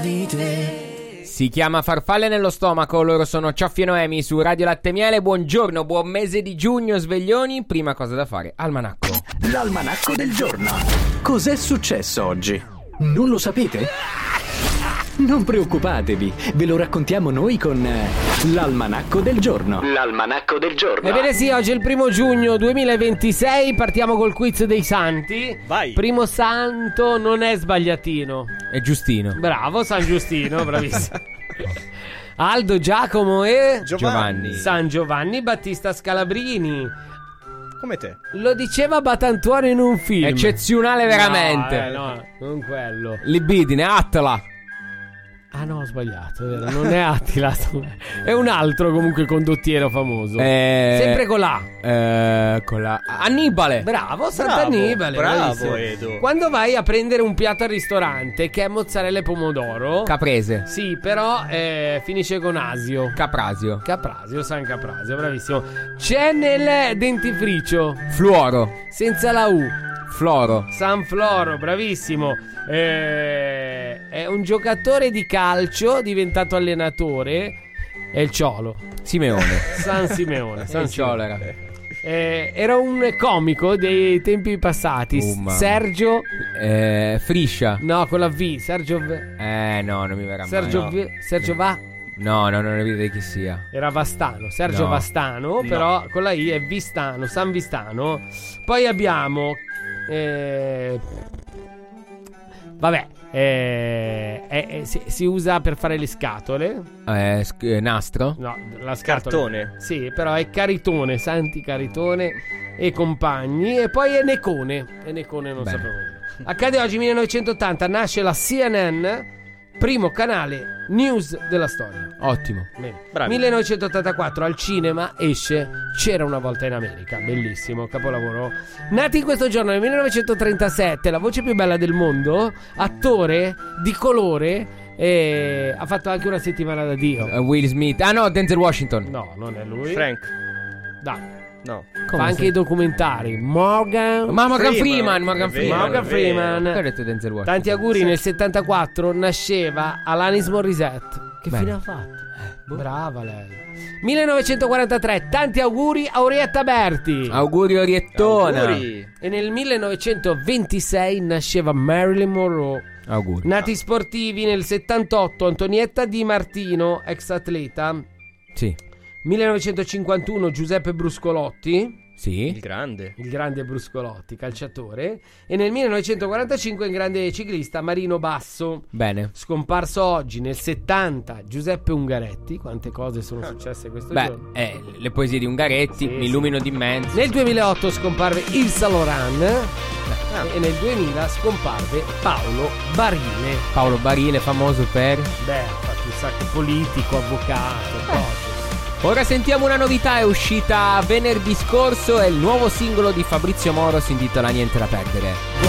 di te. Si chiama Farfalle nello stomaco, loro sono Cioffi e Noemi su Radio Latte e Miele. Buongiorno, buon mese di giugno, sveglioni. Prima cosa da fare, almanacco. L'almanacco del giorno. Cos'è successo oggi? Non lo sapete? Non preoccupatevi, ve lo raccontiamo noi con l'almanacco del giorno. L'almanacco del giorno. Ebbene sì, oggi è il 1 giugno 2026, partiamo col quiz dei santi. Vai. Primo santo non è Sbagliatino. È Giustino. Bravo, San Giustino, bravissimo. Aldo, Giacomo e Giovanni. San Giovanni Battista Scalabrini. Come te. Lo diceva Batantuono in un film. Eccezionale veramente. No, non quello. Libidine, Attila. Ah no, ho sbagliato, è vero. Non è Attila. È un altro comunque condottiero famoso. Sempre con la con la Annibale. Bravo, Sant'Annibale. Bravo, bravissimo. Edo. Quando vai a prendere un piatto al ristorante che è mozzarella e pomodoro, Caprese. sì, però finisce con asio. Caprasio. Caprasio, San Caprasio, bravissimo. C'è nel dentifricio Fluoro. senza la U. Floro. San Floro, bravissimo. È un giocatore di calcio diventato allenatore. È il Ciolo. Simeone. San Simeone. San Il Ciolo Simeone. era. Era un comico dei tempi passati. Mamma. Sergio. Friscia. No, con la V. Sergio. No, non mi verrà Sergio, mai. Sergio Va. No, non ne vedete chi sia. Era Vastano. Sergio No. Vastano. Però con la I è Vistano. San Vistano. Poi abbiamo. Vabbè. Si usa per fare le scatole. Nastro. No, la scatola. Cartone. Sì, però è Caritone, Santi Caritone e compagni. E poi è Necone. E Necone non Bene. sapevo dire. Accade oggi 1980, nasce la CNN, primo canale news della storia. Ottimo. Bene. Bravi. 1984 al cinema esce C'era una volta in America. Bellissimo, capolavoro. Nati in questo giorno nel 1937, la voce più bella del mondo, attore di colore, e ha fatto anche Una settimana da Dio. Will Smith. Ah no, Denzel Washington. No, non è lui. Frank. Dai. No. Fa anche i documentari. Morgan Morgan Freeman. Freeman. È vero. Morgan Freeman. Che ha detto Denzel Washington? Tanti auguri. Nel 74 nasceva Alanis Morissette. Che Bene. fine ha fatto? Brava lei. 1943, tanti auguri a Orietta Berti. Auguri Oriettona. Auguri. E nel 1926 nasceva Marilyn Monroe. Auguri. Nati sportivi nel 78, Antonietta Di Martino, ex atleta. Sì. 1951 Giuseppe Bruscolotti, Il Sì. grande. il grande Bruscolotti, calciatore. E nel 1945 il grande ciclista Marino Basso. Bene. Scomparso oggi nel 70 Giuseppe Ungaretti. Quante cose sono successe questo giorno. Le poesie di Ungaretti, Sì, mi illumino di mezzo. Nel 2008 scomparve Yves Saint Laurent e nel 2000 scomparve Paolo Barile. Paolo Barile, famoso per... Beh, ha fatto un sacco politico, avvocato, cose. Ora sentiamo una novità, è uscita venerdì scorso, è il nuovo singolo di Fabrizio Moro, si intitola Niente da perdere.